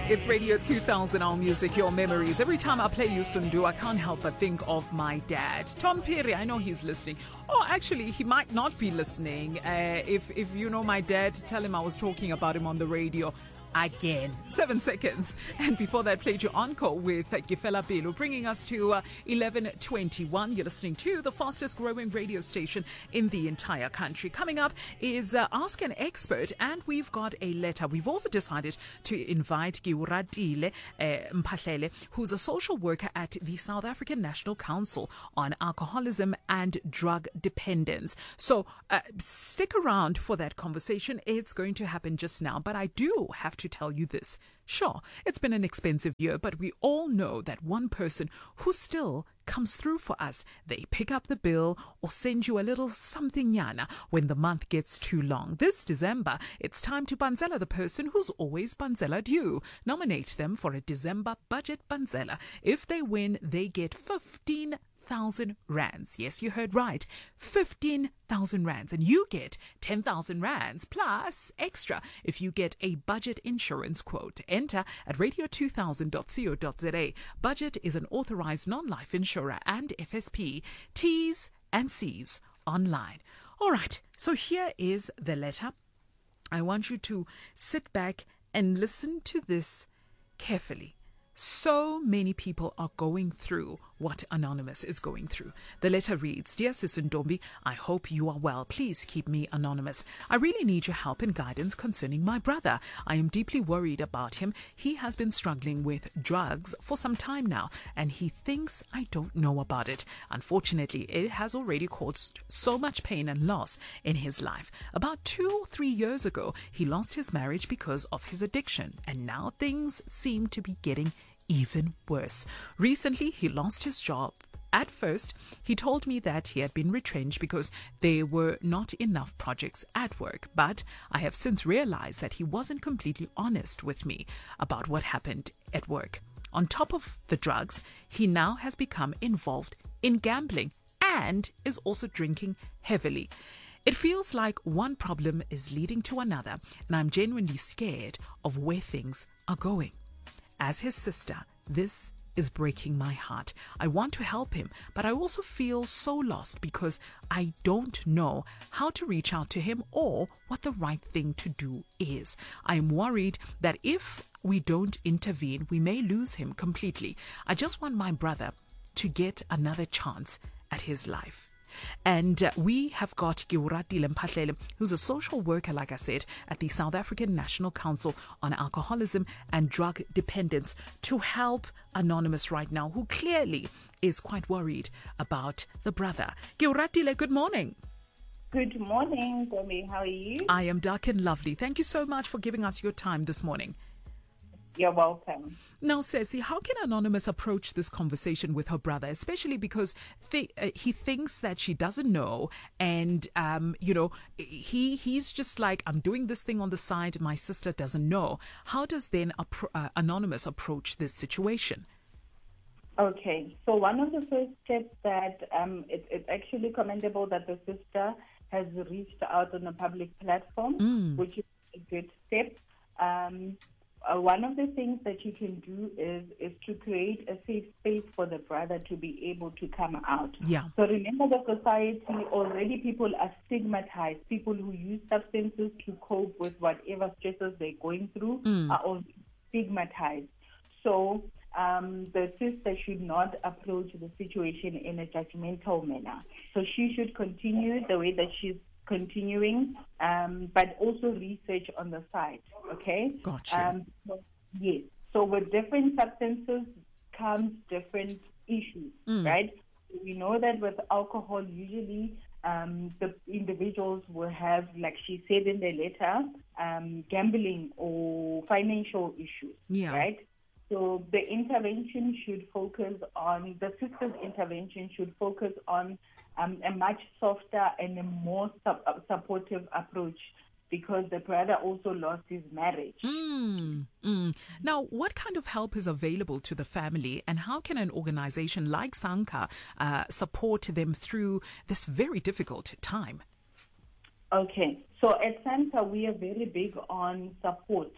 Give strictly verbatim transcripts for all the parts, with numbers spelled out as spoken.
It's Radio two thousand, our music, your memories. Every time I play you Sundu, I can't help but think of my dad. Tom Perry, I know he's listening. Oh, actually, he might not be listening. Uh, if, if you know my dad, tell him I was talking about him on the radio. Again. Seven seconds. And before that, played your encore with Gifela Belu, bringing us to uh, eleven twenty-one. You're listening to the fastest growing radio station in the entire country. Coming up is uh, Ask an Expert, and we've got a letter. We've also decided to invite Giuratile uh, Mpahlele, who's a social worker at the South African National Council on Alcoholism and Drug Dependence. So uh, stick around for that conversation. It's going to happen just now, but I do have to to tell you this. Sure, it's been an expensive year, but we all know that one person who still comes through for us. They pick up the bill or send you a little something yana when the month gets too long. This December, it's time to banzela the person who's always banzelaed you. Nominate them for a December budget banzela. If they win, they get fifteen thousand rands. Yes, you heard right. fifteen thousand rands. And you get ten thousand rands plus extra if you get a budget insurance quote. Enter at radio two thousand dot co dot za. Budget is an authorized non-life insurer and F S P. T's and C's online. All right. So here is the letter. I want you to sit back and listen to this carefully. So many people are going through what Anonymous is going through. The letter reads, Dear Sisundombi, I hope you are well. Please keep me anonymous. I really need your help and guidance concerning my brother. I am deeply worried about him. He has been struggling with drugs for some time now, and he thinks I don't know about it. Unfortunately, it has already caused so much pain and loss in his life. About two or three years ago, he lost his marriage because of his addiction, and now things seem to be getting even worse. Recently, he lost his job. At first, he told me that he had been retrenched because there were not enough projects at work. But I have since realized that he wasn't completely honest with me about what happened at work. On top of the drugs, he now has become involved in gambling and is also drinking heavily. It feels like one problem is leading to another, and I'm genuinely scared of where things are going. As his sister, this is breaking my heart. I want to help him, but I also feel so lost because I don't know how to reach out to him or what the right thing to do is. I am worried that if we don't intervene, we may lose him completely. I just want my brother to get another chance at his life. And uh, we have got Giuratile Mpahlele, who's a social worker, like I said, at the South African National Council on Alcoholism and Drug Dependence, to help Anonymous right now, who clearly is quite worried about the brother. Giuratile, good morning. Good morning, Tommy. How are you? I am dark and lovely. Thank you so much for giving us your time this morning. You're welcome. Now, Ceci, how can Anonymous approach this conversation with her brother, especially because th- uh, he thinks that she doesn't know, and, um, you know, he he's just like, I'm doing this thing on the side, my sister doesn't know. How does then appro- uh, Anonymous approach this situation? Okay, so one of the first steps that um, it, it's actually commendable that the sister has reached out on a public platform, mm. which is a good step. Um Uh, one of the things that you can do is is to create a safe space for the brother to be able to come out. Yeah. So remember, the society, already people are stigmatized. People who use substances to cope with whatever stresses they're going through mm. are all stigmatized. So um, the sister should not approach the situation in a judgmental manner. So she should continue the way that she's continuing, um, but also research on the side, okay? Gotcha. Um, so, yes. So with different substances comes different issues, mm. right? We know that with alcohol, usually um, the individuals will have, like she said in the letter, um, gambling or financial issues, yeah. right? So the intervention should focus on, the sister's intervention should focus on um, a much softer and a more sub- supportive approach, because the brother also lost his marriage. Mm, mm. Now, what kind of help is available to the family, and how can an organization like Sanka uh, support them through this very difficult time? Okay, so at Sanka, we are very big on support.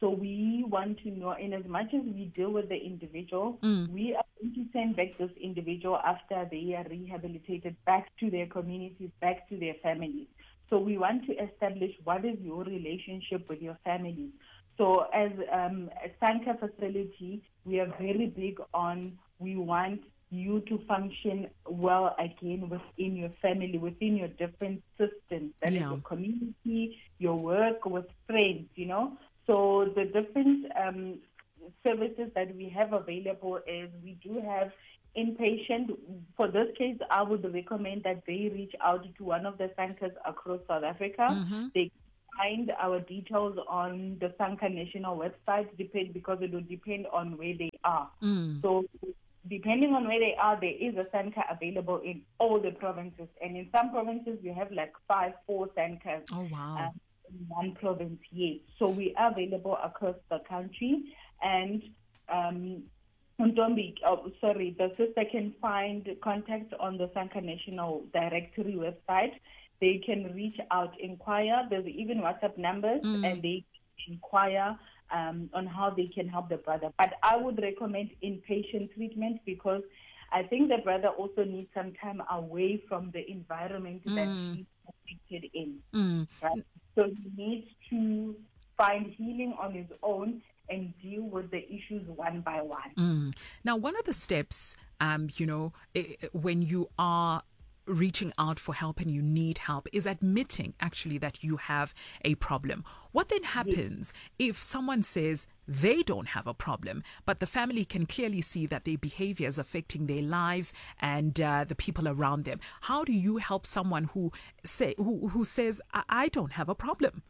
So we want to know, in as much as we deal with the individual, Mm. we are going to send back this individual after they are rehabilitated back to their communities, back to their families. So we want to establish what is your relationship with your family. So as um, a SANCA facility, we are very big on, we want you to function well again within your family, within your different systems. That Yeah. is your community, your work with friends, you know. So the different um, services that we have available is we do have inpatient. For this case, I would recommend that they reach out to one of the SANCAs across South Africa. Mm-hmm. They find our details on the SANCA national website, depend because it will depend on where they are. Mm. So depending on where they are, there is a SANCA available in all the provinces. And in some provinces, we have like five, four SANCAs. Oh, wow. Um, in one province yet. So we are available across the country. And um, Ntombi, oh, sorry, the sister can find contact on the SANCA National Directory website. They can reach out, inquire. There's even WhatsApp numbers, Mm. and they inquire um, on how they can help the brother. But I would recommend inpatient treatment because I think the brother also needs some time away from the environment Mm. that he's affected in. Mm. Right? So he needs to find healing on his own and deal with the issues one by one. Mm. Now, one of the steps, um, you know, i- when you are reaching out for help and you need help is admitting actually that you have a problem. What then happens if someone says they don't have a problem, but the family can clearly see that their behavior is affecting their lives and uh, the people around them? How do you help someone who say who, who says, I-, I don't have a problem?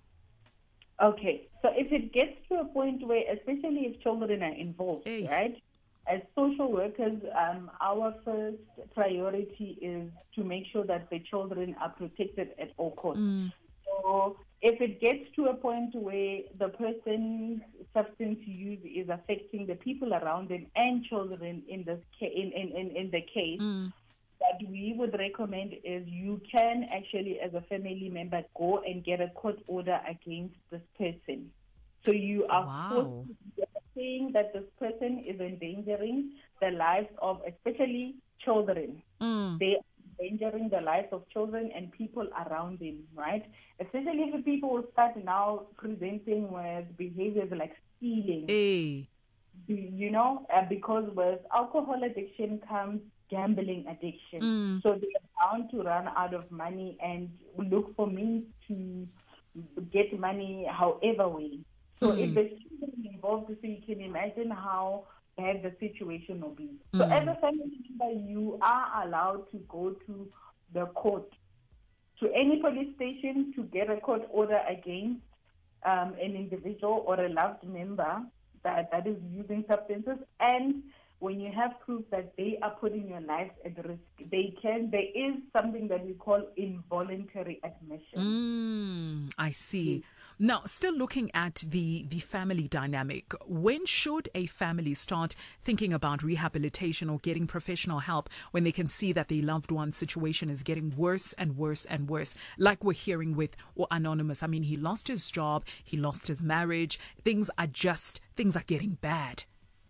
Okay, so if it gets to a point where, especially if children are involved, Hey. right? As social workers, um, our first priority is to make sure that the children are protected at all costs. Mm. So if it gets to a point where the person's substance use is affecting the people around them and children in this ca- in, in, in, in the case, Mm. what we would recommend is you can actually, as a family member, go and get a court order against this person. So you are Wow. forced to get saying that this person is endangering the lives of especially children. Mm. They are endangering the lives of children and people around them, right? Especially if people will start now presenting with behaviors like stealing, Hey. you know, uh, because with alcohol addiction comes gambling addiction. Mm. So they are bound to run out of money and look for means to get money however way. So Mm. if there's children involved, so you can imagine how bad the situation will be. So Mm. as a family member, you are allowed to go to the court, to any police station to get a court order against um, an individual or a loved member that, that is using substances. And when you have proof that they are putting your life at risk, they can, there is something that we call involuntary admission. Mm, I see. Now, still looking at the, the family dynamic, when should a family start thinking about rehabilitation or getting professional help when they can see that their loved one's situation is getting worse and worse and worse? Like we're hearing with or Anonymous. I mean, he lost his job, he lost his marriage. Things are just, things are getting bad.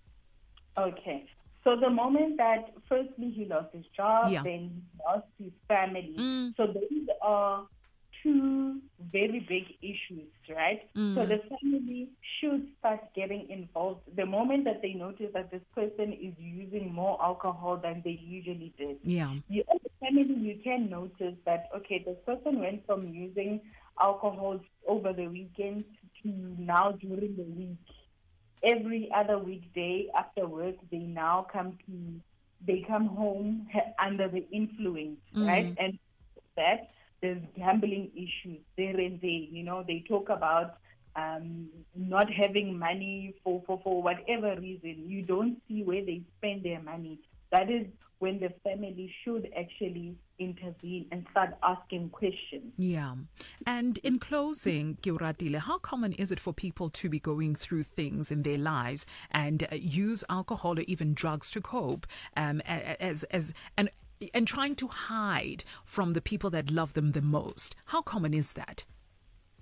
Okay. So the moment that firstly he lost his job, Yeah. then he lost his family. Mm. So these are two very big issues, right? Mm. So the family should start getting involved the moment that they notice that this person is using more alcohol than they usually did. Yeah. You, as a family, you can notice that, okay, this person went from using alcohol over the weekend to now during the week. Every other weekday after work, they now come to, they come home ha- under the influence, Mm. right? And that there's gambling issues there and there. You know, they talk about um, not having money for, for, for whatever reason. You don't see where they spend their money. That is when the family should actually intervene and start asking questions. Yeah. And in closing, Giuratile, how common is it for people to be going through things in their lives and uh, use alcohol or even drugs to cope, um, as as and and trying to hide from the people that love them the most? How common is that?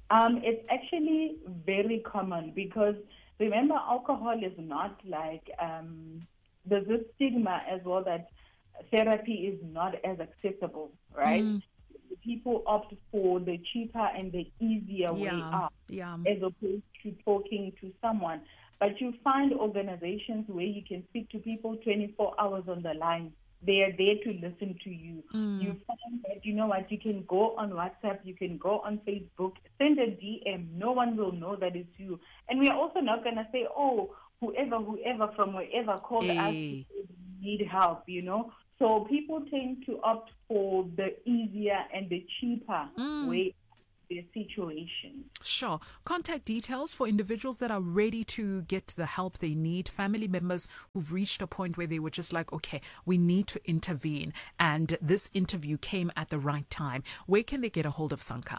Um, it's actually very common because remember, alcohol is not like, um, there's this stigma as well that therapy is not as accessible, right? Mm. People opt for the cheaper and the easier yeah. way out yeah. as opposed to talking to someone. But you find organizations where you can speak to people twenty-four hours on the line. They are there to listen to you. Mm. You find that, you know what, you can go on WhatsApp, you can go on Facebook, send a D M. No one will know that it's you. And we are also not going to say, oh, whoever, whoever from wherever called hey. us need help, you know. So people tend to opt for the easier and the cheaper mm. way their situation. Sure. Contact details for individuals that are ready to get the help they need, family members who've reached a point where they were just like, okay, we need to intervene, and this interview came at the right time. Where can they get a hold of Sanka?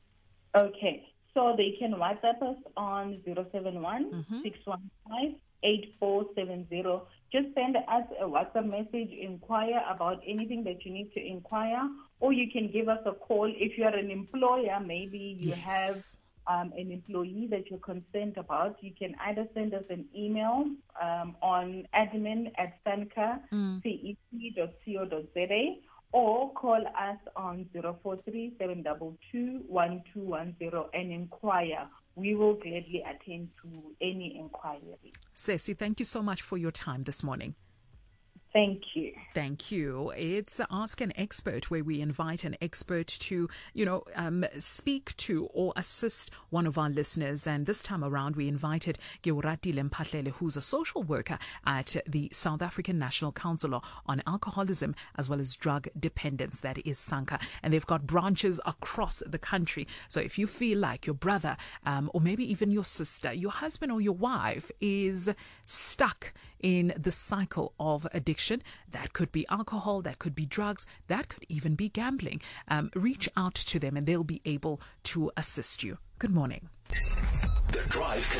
Okay, so they can WhatsApp us on zero seven one, six one five, eight four seven zero. Just send us a WhatsApp message, inquire about anything that you need to inquire, or you can give us a call. If you are an employer, maybe you yes. have um, an employee that you're concerned about, you can either send us an email um, on admin at sanka c e c dot co dot z a or call us on zero four three, seven two two, one two one zero and inquire. We will gladly attend to any inquiry. Ceci, thank you so much for your time this morning. Thank you. Thank you. It's Ask an Expert, where we invite an expert to, you know, um, speak to or assist one of our listeners. And this time around, we invited Georatile Mpatlele, who's a social worker at the South African National Council on Alcoholism as well as Drug Dependence, that is Sanka. And they've got branches across the country. So if you feel like your brother um, or maybe even your sister, your husband or your wife is stuck in the cycle of addiction, that could be alcohol, that could be drugs, that could even be gambling, um, reach out to them and they'll be able to assist you. Good morning. The Drive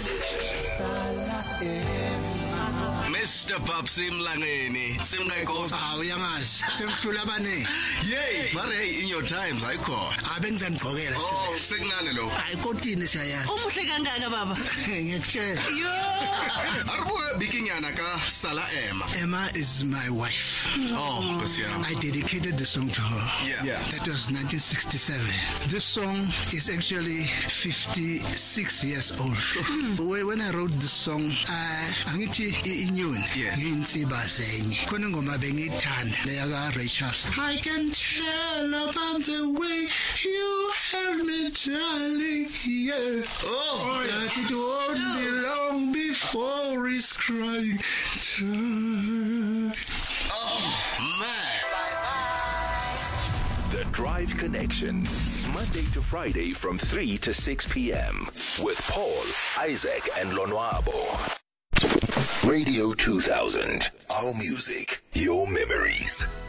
Connection. Mister Babsi Mlangeni, Simnayko. Ah, uyangazi. Sengifula abaningi. Yay, but hey, in your times ayikho. Abengizanigqokela. Oh, sekunane lo. Ayikotini siyayazi. Umuhle kangaka baba. Ngiyakutshela. Yo. Aribuye bikinyana ka Sala Emma. Emma is my wife. Oh, Basiya. I dedicated the song to her. Yeah. yeah. That was nineteen sixty-seven. This song is actually fifty-six years old. When I wrote this song, I angithi inyoni ngintsiba zenye. Khona ingoma bengithanda leya ka Ray Charles. I can tell about the way you held me, darling. Yeah. Oh, that it won't be long before it's crying time. Oh, man. The Drive Connection, Monday to Friday from three to six p.m. with Paul, Isaac, and Lonwabo. Radio two thousand, our music, your memories.